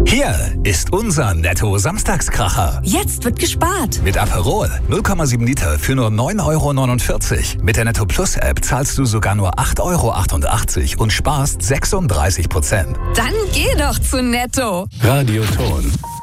Hier ist unser Netto-Samstagskracher. Jetzt wird gespart. Mit Aperol 0,7 Liter für nur 9,49 €. Mit der Netto Plus App zahlst du sogar nur 8,88 € und sparst 36%. Dann geh doch zu Netto. Radioton.